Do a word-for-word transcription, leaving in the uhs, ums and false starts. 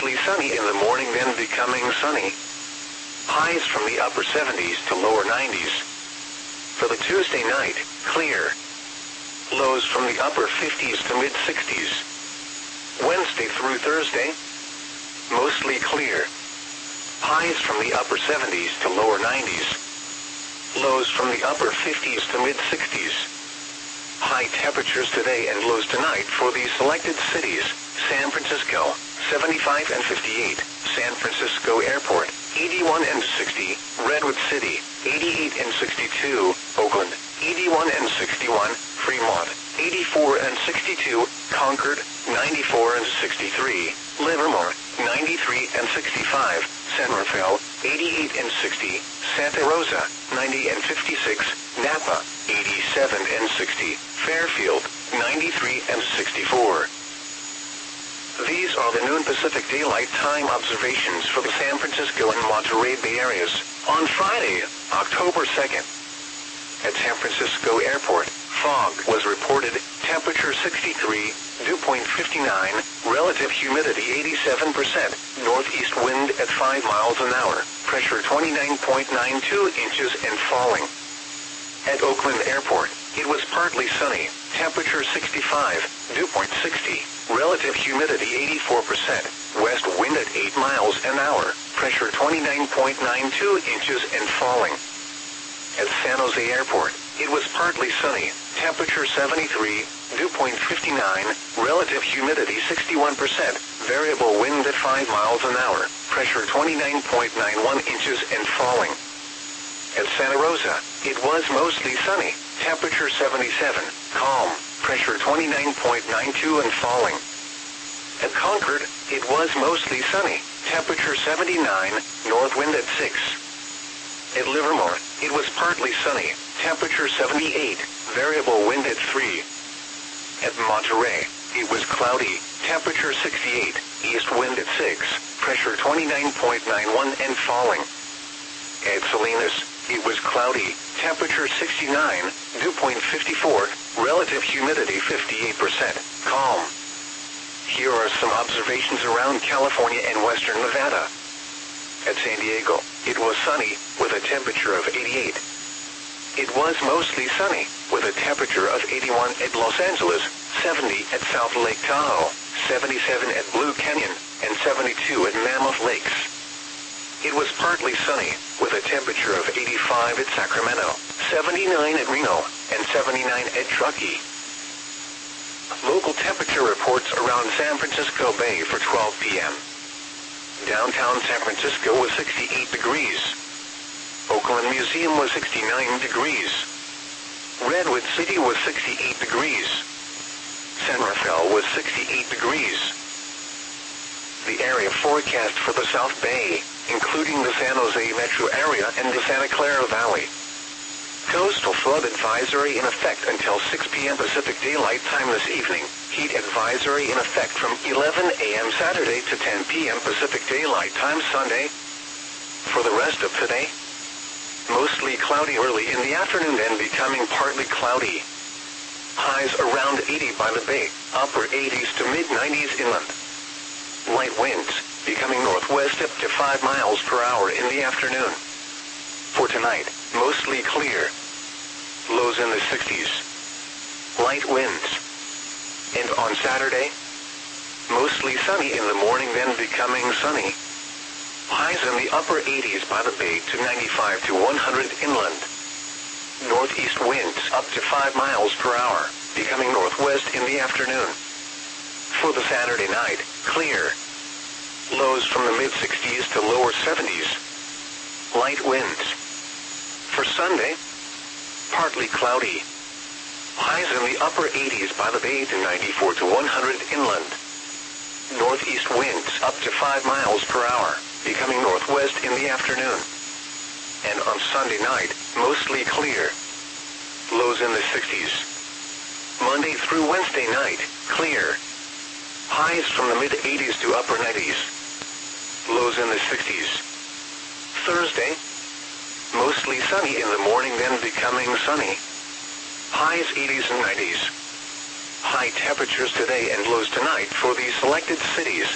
mostly sunny in the morning, then becoming sunny. Highs from the upper seventies to lower nineties. For the Tuesday night, clear. Lows from the upper fifties to mid-sixties. Wednesday through Thursday, mostly clear. Highs from the upper seventies to lower nineties. Lows from the upper fifties to mid-sixties. High temperatures today and lows tonight for the selected cities: San Francisco, seventy-five and fifty-eight, San Francisco Airport, eighty-one and sixty, Redwood City, eighty-eight and sixty-two, Oakland, eighty-one and sixty-one, Fremont, eighty-four and sixty-two, Concord, ninety-four and sixty-three, Livermore, ninety-three and sixty-five, San Rafael, eighty-eight and sixty, Santa Rosa, ninety and fifty-six, Napa, eighty-seven and sixty, Fairfield, ninety-three and sixty-four. These are the noon Pacific Daylight Time observations for the San Francisco and Monterey Bay areas on Friday, October second. At San Francisco Airport, fog was reported, temperature sixty-three, dew point fifty-nine, relative humidity eighty-seven percent, northeast wind at five miles an hour, pressure twenty-nine point nine two inches and falling. At Oakland Airport, it was partly sunny, temperature sixty-five, dew point sixty, relative humidity eighty-four percent, west wind at eight miles an hour, pressure twenty-nine point nine two inches and falling. At San Jose Airport, it was partly sunny, temperature seventy-three, dew point fifty-nine, relative humidity sixty-one percent, variable wind at five miles an hour, pressure twenty-nine point nine one inches and falling. At Santa Rosa, it was mostly sunny, temperature seventy-seven, calm, pressure twenty-nine point nine two and falling. At Concord, it was mostly sunny, temperature seventy-nine, north wind at six. At Livermore, it was partly sunny, temperature seventy-eight, variable wind at three. At Monterey, it was cloudy, temperature sixty-eight, east wind at six, pressure twenty-nine point nine one and falling. At Salinas, it was cloudy, temperature sixty-nine, dew point fifty-four, relative humidity fifty-eight percent, calm. Here are some observations around California and western Nevada. At San Diego, it was sunny, with a temperature of eighty-eight. It was mostly sunny, with a temperature of eighty-one at Los Angeles, seventy at South Lake Tahoe, seventy-seven at Blue Canyon, and seventy-two at Mammoth Lakes. It was partly sunny, with a temperature of eighty-five at Sacramento, seventy-nine at Reno, and seventy-nine at Truckee. Local temperature reports around San Francisco Bay for twelve p m Downtown San Francisco was sixty-eight degrees. Oakland Museum was sixty-nine degrees. Redwood City was sixty-eight degrees. San Rafael was sixty-eight degrees. The area forecast for the South Bay, including the San Jose metro area and the Santa Clara Valley. Coastal flood advisory in effect until six p m Pacific Daylight Time this evening. Heat advisory in effect from eleven a m Saturday to ten p m Pacific Daylight Time Sunday. For the rest of today, mostly cloudy early in the afternoon, then becoming partly cloudy. Highs around eighty by the bay, upper eighties to mid nineties inland. Light winds, becoming northwest up to five miles per hour in the afternoon. For tonight, mostly clear. Lows in the sixties. Light winds. And on Saturday, mostly sunny in the morning, then becoming sunny. Highs in the upper eighties by the bay to ninety-five to one hundred inland. Northeast winds up to five miles per hour, becoming northwest in the afternoon. For the Saturday night, clear. Lows from the mid-sixties to lower seventies. Light winds. For Sunday, partly cloudy. Highs in the upper eighties by the bay to ninety-four to one hundred inland. Northeast winds up to five miles per hour, becoming northwest in the afternoon. And on Sunday night, mostly clear. Lows in the sixties. Monday through Wednesday night, clear. Highs from the mid-eighties to upper nineties. Lows in the sixties. Thursday, mostly sunny in the morning, then becoming sunny. Highs eighties and nineties. High temperatures today and lows tonight for the selected cities: